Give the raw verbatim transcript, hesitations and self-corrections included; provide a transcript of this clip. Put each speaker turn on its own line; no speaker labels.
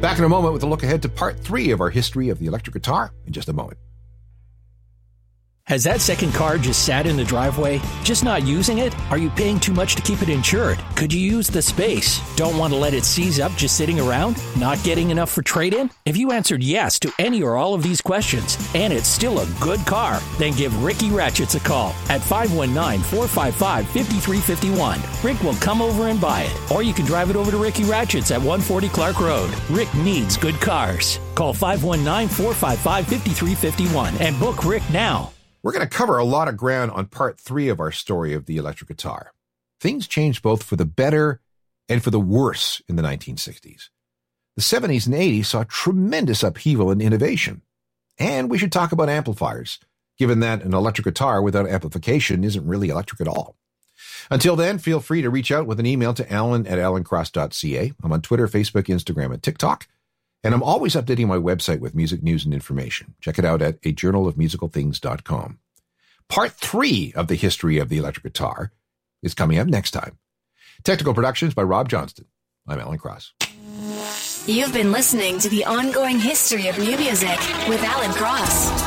Back in a moment with a look ahead to part three of our history of the electric guitar in just a moment.
Has that second car just sat in the driveway? Just not using it? Are you paying too much to keep it insured? Could you use the space? Don't want to let it seize up just sitting around? Not getting enough for trade-in? If you answered yes to any or all of these questions, and it's still a good car, then give Ricky Ratchets a call at five one nine, four five five, five three five one. Rick will come over and buy it. Or you can drive it over to Ricky Ratchets at one forty Clark Road. Rick needs good cars. Call five one nine, four five five, five three five one and book Rick now.
We're going to cover a lot of ground on part three of our story of the electric guitar. Things changed both for the better and for the worse in the nineteen sixties. The seventies and eighties saw tremendous upheaval and innovation. And we should talk about amplifiers, given that an electric guitar without amplification isn't really electric at all. Until then, feel free to reach out with an email to alan at alan cross dot c a. I'm on Twitter, Facebook, Instagram, and TikTok. And I'm always updating my website with music news and information. Check it out at a journal of musical things dot com. Part three of the history of the electric guitar is coming up next time. Technical productions by Rob Johnston. I'm Alan Cross.
You've been listening to the ongoing history of new music with Alan Cross.